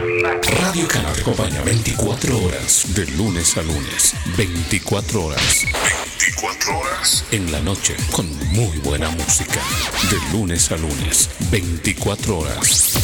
Radio Cana te acompaña 24 horas, de lunes a lunes. 24 horas. 24 horas. En la noche, con muy buena música. De lunes a lunes. 24 horas.